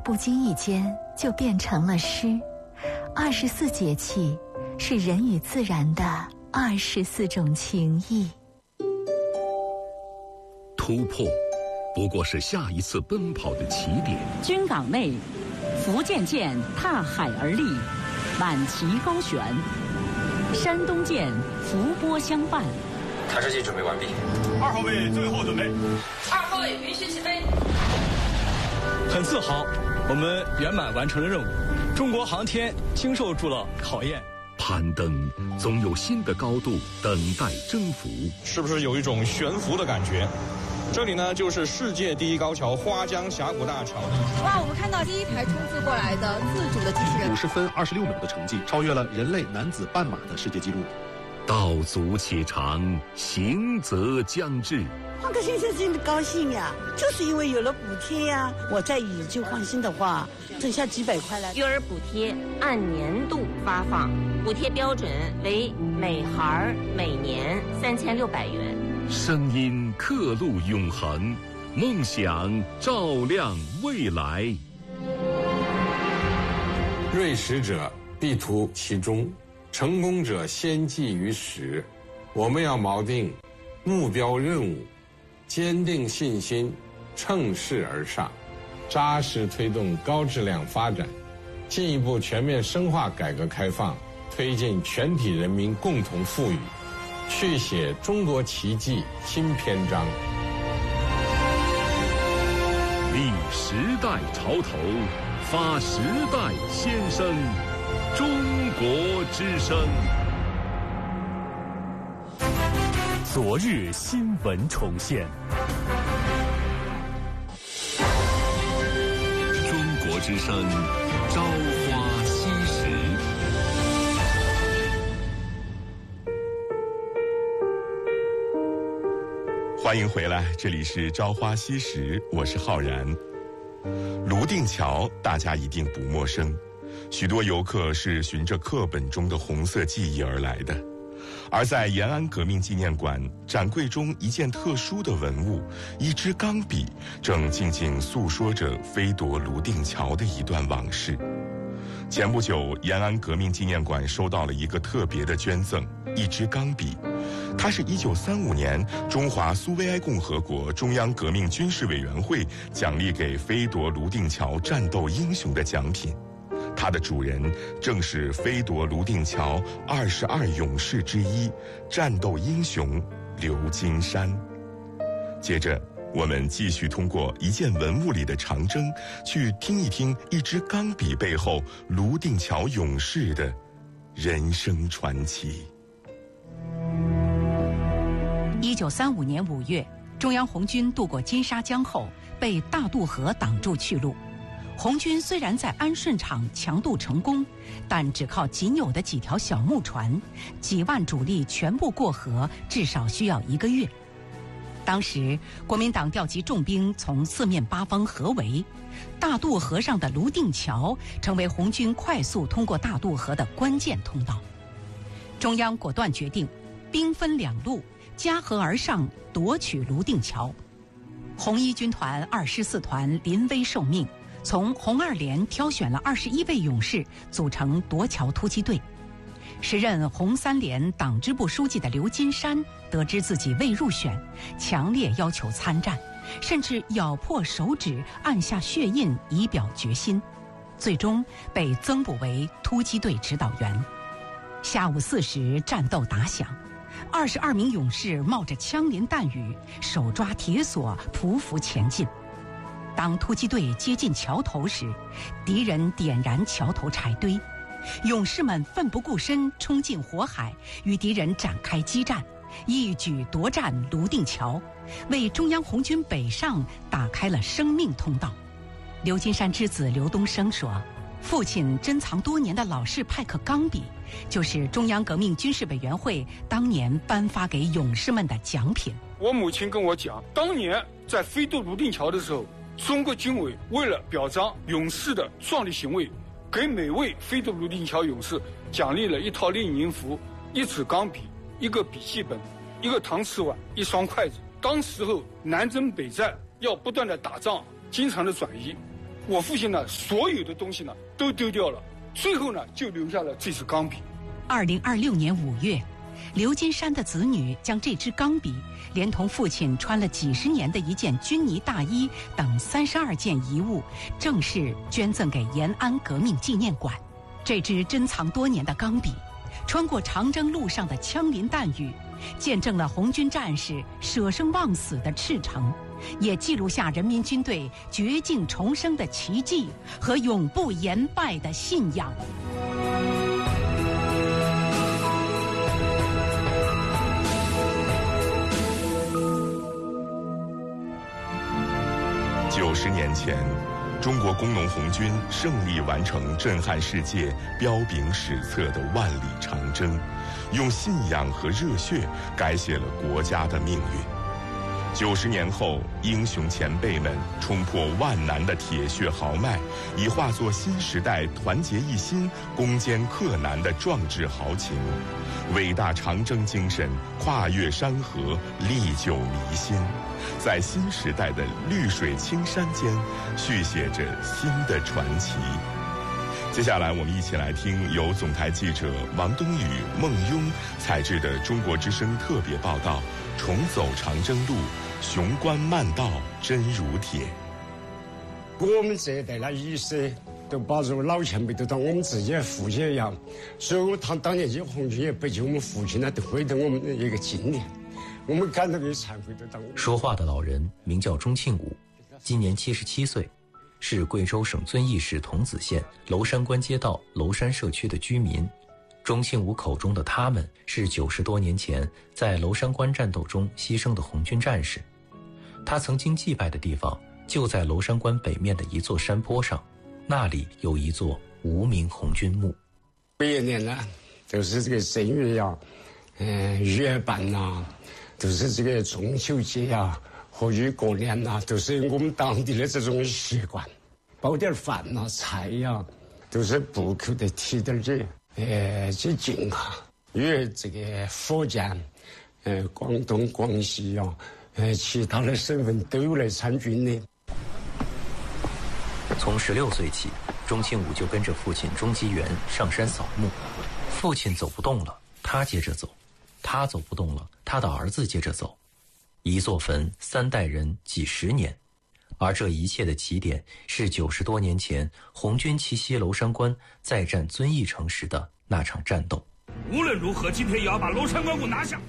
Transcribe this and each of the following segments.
不经意间就变成了诗。24节气是人与自然的24种情谊。 突破不过是下一次奔跑的起点。 军港内，福建舰踏海而立，满旗高悬；山东舰伏波相伴。 弹射器准备完毕。 2号位最后准备。 2号位允许起飞。 很自豪，我们圆满完成了任务。中国航天经受住了考验。 攀登总有新的高度等待征服。 是不是有一种悬浮的感觉？这里呢，就是世界第一高桥花江峡谷大桥。 哇，我们看到第一台冲刺过来的自主的机器人， 50分26秒的成绩，超越了人类男子半马的世界纪录。 道阻且长，行则将至。 换个先生真的高兴呀，就是因为有了补贴呀。我再以旧换新的话，挣下几百块来。 育儿补贴按年度发放，补贴标准为每孩每年3600元。 声音刻录永恒，梦想照亮未来。 锐识者必图其中，成功者先记于始。我们要锚定目标任务，坚定信心，乘势而上，扎实推动高质量发展，进一步全面深化改革开放，推进全体人民共同富裕，续写中国奇迹新篇章。 立时代潮头，发时代先声，中国之声。 昨日新闻重现， 中国之声，朝花夕拾。 欢迎回来，这里是朝花夕拾，我是浩然。泸定桥大家一定不陌生，许多游客是循着课本中的红色记忆而来的。而在延安革命纪念馆展柜中，一件特殊的文物，一支钢笔，正静静诉说着飞夺泸定桥的一段往事。前不久，延安革命纪念馆收到了一个特别的捐赠，一支钢笔。它是1935年中华苏维埃共和国中央革命军事委员会奖励给飞夺泸定桥战斗英雄的奖品。它的主人正是飞夺泸定桥22勇士之一，战斗英雄刘金山。接着，我们继续通过一件文物里的长征，去听一听一支钢笔背后泸定桥勇士的人生传奇。 1935年5月，中央红军渡过金沙江后，被大渡河挡住去路。红军虽然在安顺场强渡成功，但只靠仅有的几条小木船，几万主力全部过河，至少需要1个月。当时国民党调集重兵从四面八方合围，大渡河上的泸定桥成为红军快速通过大渡河的关键通道。中央果断决定兵分2路，夹河而上，夺取泸定桥。红一军团214团临危受命，从红二连挑选了21位勇士组成夺桥突击队。时任红3连党支部书记的刘金山得知自己未入选，强烈要求参战，甚至咬破手指按下血印以表决心，最终被增补为突击队指导员。下午4时，战斗打响，22名勇士冒着枪林弹雨，手抓铁索匍匐前进。当突击队接近桥头时，敌人点燃桥头柴堆，勇士们奋不顾身冲进火海，与敌人展开激战，一举夺占泸定桥，为中央红军北上打开了生命通道。刘金山之子刘东升说，父亲珍藏多年的老式派克钢笔，就是中央革命军事委员会当年颁发给勇士们的奖品。 我母亲跟我讲，当年在飞渡泸定桥的时候，中国军委为了表彰勇士的壮丽行为，给每位飞渡泸定桥勇士奖励了一套列宁服、一支钢笔、一个笔记本、一个搪瓷碗、一双筷子。当时候南征北战要不断的打仗，经常的转移， 我父亲呢，所有的东西呢都丢掉了，最后呢就留下了这支钢笔。 2026年5月，刘金山的子女将这支钢笔连同父亲穿了几十年的一件军呢大衣等32件遗物，正式捐赠给延安革命纪念馆。这支珍藏多年的钢笔，穿过长征路上的枪林弹雨，见证了红军战士舍生忘死的赤诚，也记录下人民军队绝境重生的奇迹和永不言败的信仰。 90年前，中国工农红军胜利完成震撼世界、彪炳史册的万里长征，用信仰和热血改写了国家的命运。90年后，英雄前辈们冲破万难的铁血豪迈，已化作新时代团结一心、攻坚克难的壮志豪情。伟大长征精神跨越山河，历久弥新，在新时代的绿水青山间续写着新的传奇。接下来我们一起来听由总台记者王东宇、孟庸采制的中国之声特别报道《重走长征路，雄关漫道真如铁》。 我们这一代的意识都把这个老前辈都当我们自己的父亲一样，所以他当年这红军也不及我们父亲呢，都回到我们的一个经验，我们感到有惭愧的当。 说话的老人名叫钟庆武，今年77岁，是贵州省遵义市桐梓县娄山关街道娄山社区的居民。钟庆武口中的他们是90多年前在娄山关战斗中牺牲的红军战士。他曾经祭拜的地方就在娄山关北面的一座山坡上，那里有一座无名红军墓。 每一年呢，都是这个正月呀，月半呐，都是这个中秋节呀，或者过年呐，都是我们当地的这种习惯，包点饭呐、菜呀，都是不口的提点这去敬哈。因为这个福建、广东、广西呀，其他的省份都有来参军的。 从16岁起，钟庆武就跟着父亲钟基元上山扫墓。父亲走不动了，他接着走；他走不动了，他的儿子接着走。一座坟，3代人，几十年。而这一切的起点是90多年前红军奇袭娄山关，再战遵义城时的那场战斗。 无论如何，今天也要把娄山关给我拿下。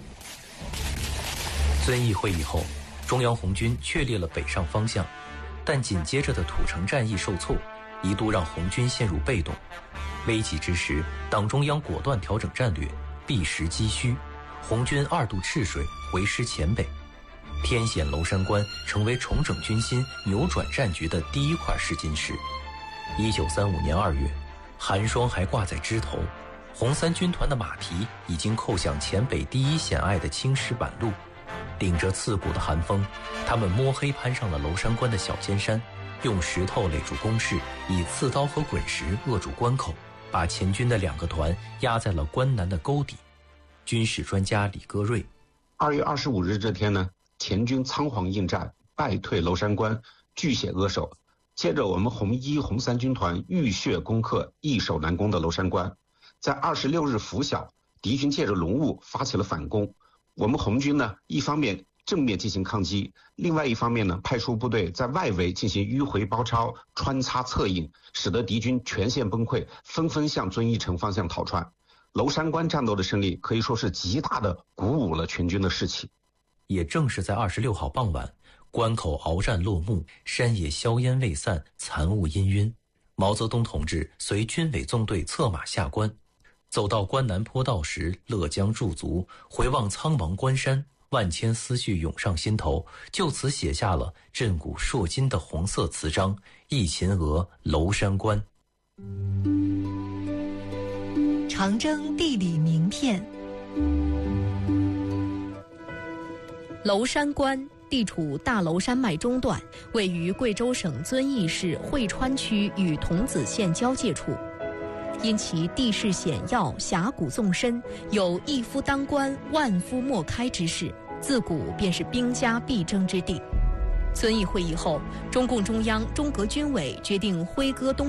遵义会议后，中央红军确立了北上方向，但紧接着的土城战役受挫，一度让红军陷入被动。危急之时，党中央果断调整战略，避实击虚，红军2渡赤水，围师黔北。天险娄山关成为重整军心、扭转战局的第一块试金石。1935年2月，寒霜还挂在枝头，红三军团的马蹄已经扣向黔北第一险隘的青石板路。顶着刺骨的寒风，他们摸黑攀上了娄山关的小尖山，用石头垒住工事，以刺刀和滚石扼住关口，把前军的2个团压在了关南的沟底。军事专家李戈瑞 ：2月25日这天呢，前军仓皇应战，败退娄山关，据险扼守。接着我们红1、红3军团浴血攻克易守难攻的娄山关。在26日拂晓，敌军借着浓雾发起了反攻。我们红军呢，一方面正面进行抗击，另外一方面呢，派出部队在外围进行迂回包抄、穿插策应，使得敌军全线崩溃，纷纷向遵义城方向逃窜。娄山关战斗的胜利可以说是极大的鼓舞了全军的士气。 也正是在26号傍晚，关口鏖战落幕，山野硝烟未散，残雾氤氲。毛泽东同志随军委纵队策马下关，走到关南坡道时，勒缰驻足，回望苍茫关山，万千思绪涌上心头，就此写下了震古烁今的红色词章《忆秦娥娄山关》。 长征地理名片。 娄山关地处大娄山脉中段，位于贵州省遵义市会川区与桐梓县交界处。因其地势险要、峡谷纵深，有一夫当关、万夫莫开之势，自古便是兵家必争之地。 遵义会议后，中共中央、中革军委决定挥戈东